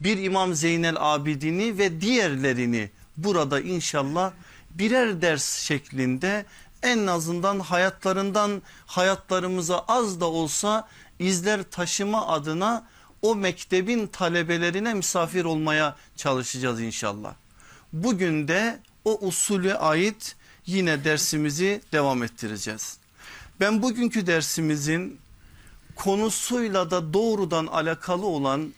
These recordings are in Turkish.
bir İmam Zeynel Abidin'i ve diğerlerini burada inşallah birer ders şeklinde en azından hayatlarımıza az da olsa izler taşıma adına o mektebin talebelerine misafir olmaya çalışacağız inşallah. Bugün de o usule ait yine dersimizi devam ettireceğiz. Ben bugünkü dersimizin konusuyla da doğrudan alakalı olan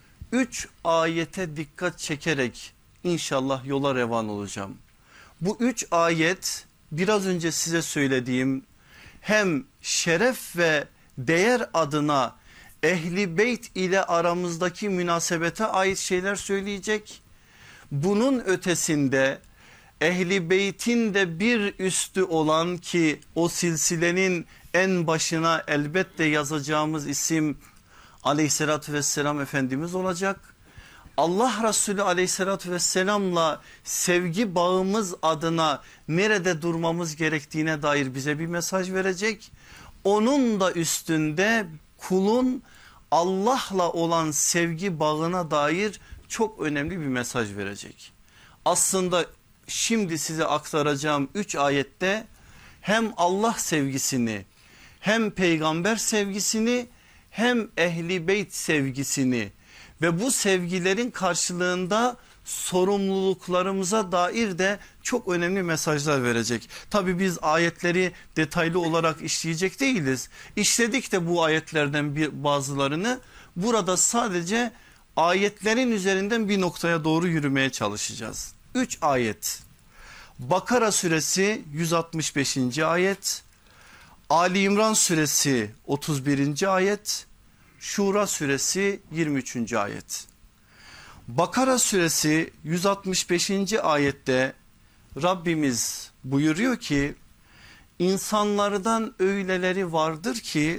3 ayete dikkat çekerek inşallah yola revan olacağım. Bu 3 ayet biraz önce size söylediğim hem şeref ve değer adına Ehli Beyt ile aramızdaki münasebete ait şeyler söyleyecek. Bunun ötesinde Ehli Beyt'in de bir üstü olan ki o silsilenin en başına elbette yazacağımız isim Aleyhissalatü vesselam Efendimiz olacak. Allah Resulü Aleyhissalatü vesselamla sevgi bağımız adına nerede durmamız gerektiğine dair bize bir mesaj verecek. Onun da üstünde kulun Allah'la olan sevgi bağına dair çok önemli bir mesaj verecek. Aslında şimdi size aktaracağım 3 ayette hem Allah sevgisini hem peygamber sevgisini hem ehli beyt sevgisini ve bu sevgilerin karşılığında sorumluluklarımıza dair de çok önemli mesajlar verecek. Tabi biz ayetleri detaylı olarak işleyecek değiliz. İşledik de bu ayetlerden bazılarını. Burada sadece ayetlerin üzerinden bir noktaya doğru yürümeye çalışacağız. 3 ayet. Bakara suresi 165. ayet. Ali İmran suresi 31. ayet. Şura suresi 23. ayet. Bakara suresi 165. ayette Rabbimiz buyuruyor ki insanlardan öyleleri vardır ki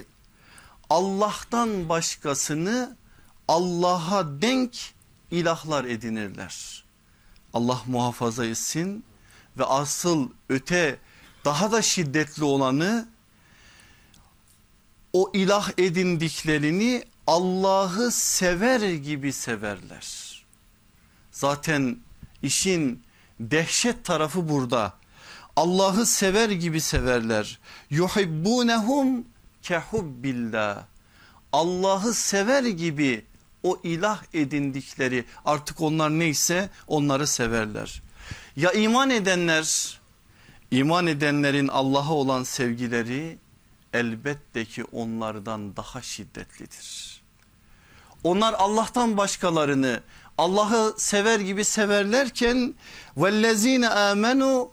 Allah'tan başkasını Allah'a denk ilahlar edinirler. Allah muhafaza etsin ve asıl öte daha da şiddetli olanı o ilah edindiklerini Allah'ı sever gibi severler. Zaten işin dehşet tarafı burada. Allah'ı sever gibi severler. Yuhibbunehum kehubbillah. Allah'ı sever gibi o ilah edindikleri artık onlar neyse onları severler. Ya iman edenlerin Allah'a olan sevgileri elbette ki onlardan daha şiddetlidir. Onlar Allah'tan başkalarını Allah'ı sever gibi severlerken vellezine amenu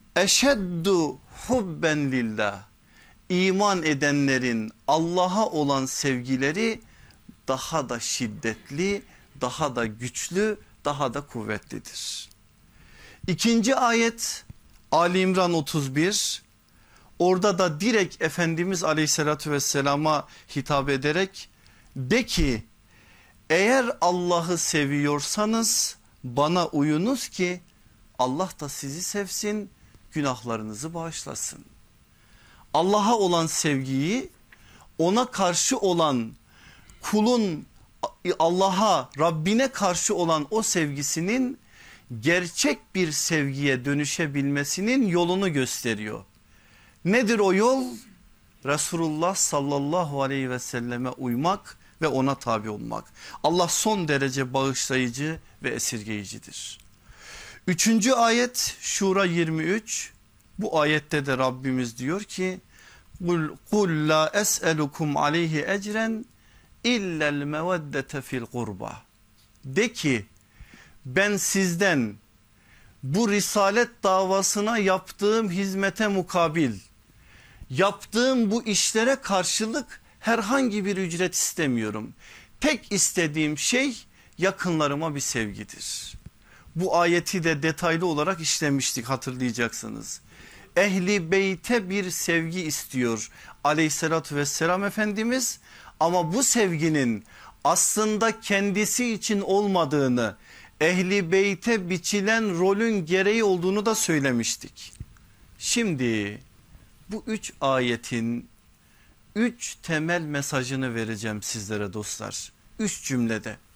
eşeddu hubben lillah. İman edenlerin Allah'a olan sevgileri daha da şiddetli, daha da güçlü, daha da kuvvetlidir. İkinci ayet Ali İmran 31. Orada da direkt Efendimiz Aleyhisselatü Vesselam'a hitap ederek de ki eğer Allah'ı seviyorsanız bana uyunuz ki Allah da sizi sevsin, günahlarınızı bağışlasın. Allah'a olan sevgiyi, ona karşı olan kulun Allah'a, Rabbine karşı olan o sevgisinin gerçek bir sevgiye dönüşebilmesinin yolunu gösteriyor. Nedir o yol? Resulullah sallallahu aleyhi ve selleme uymak ve ona tabi olmak. Allah son derece bağışlayıcı ve esirgeyicidir. Üçüncü ayet Şura 23. Bu ayette de Rabbimiz diyor ki kul la es'elukum aleyhi ecren illel meveddete fil kurba. De ki ben sizden bu risalet davasına yaptığım hizmete mukabil, yaptığım bu işlere karşılık herhangi bir ücret istemiyorum. Tek istediğim şey yakınlarıma bir sevgidir. Bu ayeti de detaylı olarak işlemiştik, hatırlayacaksınız. Ehli beyte bir sevgi istiyor Aleyhissalatü vesselam Efendimiz, ama bu sevginin aslında kendisi için olmadığını, ehli beyte biçilen rolün gereği olduğunu da söylemiştik. Şimdi bu 3 ayetin 3 temel mesajını vereceğim sizlere dostlar. 3 cümlede.